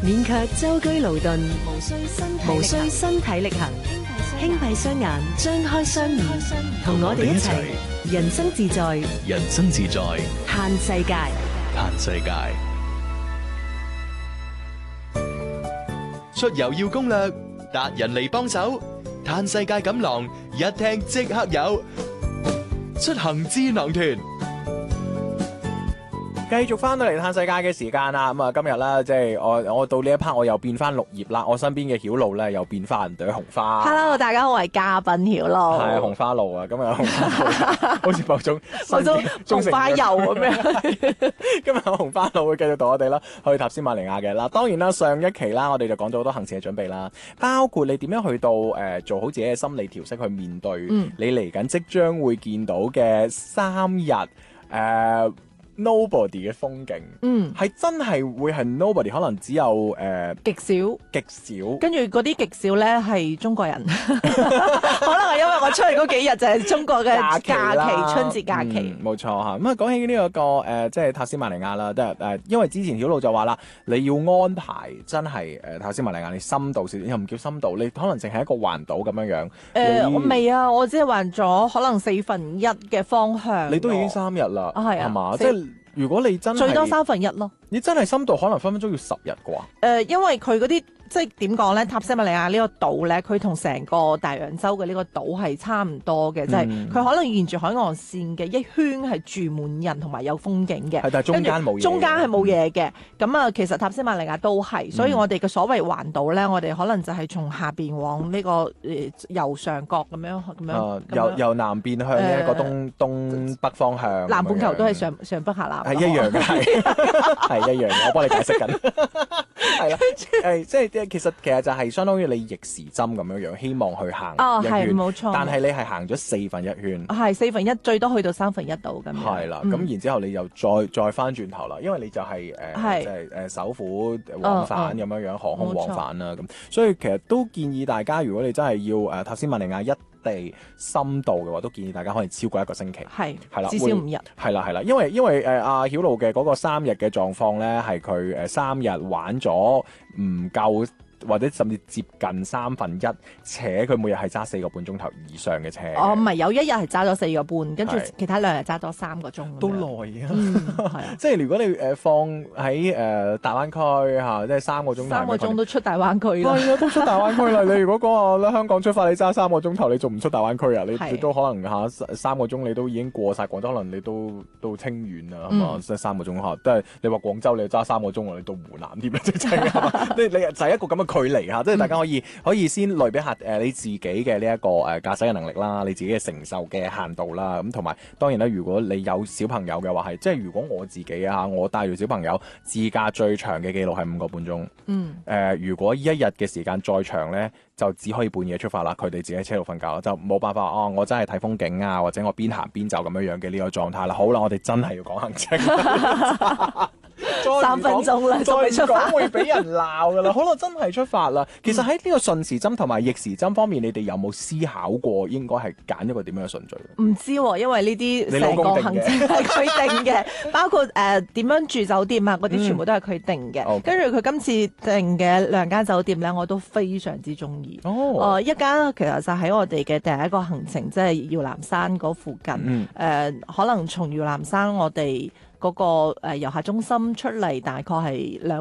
免卻舟車勞頓，無需身體力行，輕閉雙眼，張開雙耳，同我哋一齊人生自在， 人生自在， 嘆世界， 嘆世界。出遊要攻略，達人嚟幫手，嘆世界錦囊一聽即刻有，出行智囊團。 繼續翻到嚟嘆世界嘅時間啦，咁啊今日咧即係我到呢一 part 我又變翻綠葉啦，我身邊嘅曉露咧又變翻朵紅花。 Hello， 大家好，我係嘉賓曉露。 係紅花露啊，今日紅花露好似某種紅花油咁樣。 今日紅花露會繼續同我哋啦去塔斯馬尼亞嘅啦。當然啦，上一期啦我哋就講咗好多行程嘅準備啦，包括你點樣去到做好自己嘅心理調適去面對你嚟緊即將會見到嘅3日Nobody 嘅風景，係真係會係 Nobody， 可能只有極少，跟住嗰啲極少咧係中國人，可能係因為我出嚟嗰幾日就係中國嘅假期，春節假期。 冇錯嚇。咁啊講起呢個即係塔斯馬尼亞啦，即係因為之前曉露就話啦，你要安排真係塔斯馬尼亞你深度少，又唔叫深度，你可能淨係一個環島咁樣樣。 我未啊，我只係環咗可能1/4嘅方向。 你都已經3日啦，係嘛？即係如果你真係最多1/3咯， 你真係深度可能分分鐘要10日啩？ 因為佢嗰啲即係點講咧，塔斯馬尼亞呢個島咧，佢同成個大洋洲嘅呢個島係差唔多嘅，即係佢可能沿住海岸線嘅一圈係住滿人同埋有風景嘅， 但係中間冇嘢， 中間係冇嘢嘅。咁啊，其實塔斯馬尼亞都係，所以我哋嘅所謂環島咧，我哋可能就係從下邊往呢個右上角咁樣， 由南邊向呢一個東北方向。 南半球都係上北下南， 係一樣嘅，係一樣嘅，我幫你解釋緊，係啦，即係其實就係相當於你逆時針咁樣樣，希望去行一圈， 係冇錯。 但係你係行咗1/4圈， 係1/4，最多去到1/3度咁樣。 係啦，咁然之後你又再翻轉頭啦，因為你就係即係首府往返咁樣樣，航空往返啦咁，所以其實都建議大家，如果你真係要塔斯馬尼亞一地深度嘅話，都建議大家可以超過1個星期，係啦， 至少5日， 係啦，因為阿曉露嘅嗰個3日嘅狀況咧，係佢3日玩咗唔夠，或者甚至接近1/3，且佢每日係揸4個半鐘頭以上嘅車。 唔係，有一日係揸咗4個半，跟住其他2日揸多3個鐘。 都耐啊！即係如果你放喺大灣區嚇，即係3個鐘頭。3個鐘都出大灣區啦。 係啊，都出大灣區啦！你如果講話香港出發，你揸3個鐘頭，你仲唔出大灣區啊？你都可能嚇3個鐘，你都已經過晒廣州，可能你都到清遠啦，係嘛？即係3個鐘嚇，都係你話廣州你揸3個鐘，你到湖南添啦，即係你就係一個咁嘅距離嚇，即係大家可以先類比下你自己嘅呢一個駕駛嘅能力啦，你自己嘅承受嘅限度啦，咁同埋當然啦，如果你有小朋友嘅話係，即係如果我自己啊，我帶住小朋友自駕最長嘅記錄係5個半鐘。如果一日嘅時間再長咧，就只可以半夜出發啦，佢哋自己喺車度瞓覺，就冇辦法我真係睇風景啊，或者我邊行邊走咁樣嘅呢個狀態啦。好啦，我哋真係要講行程。 3分鐘啦， 再講會俾人鬧噶啦。好啦，真係出發啦。其實喺呢個順時針同埋逆時針方面，你哋有冇思考過應該係揀一個點樣嘅順序？ 唔知喎，因為呢啲成個行程係佢定嘅，包括點樣住酒店啊嗰啲，全部都係佢定嘅。跟住佢今次定嘅2間酒店咧，我都非常之中意。一間其實就喺我哋嘅第一個行程，即係耀南山嗰附近。可能從耀南山我哋嗰個遊客中心出嚟，大概係2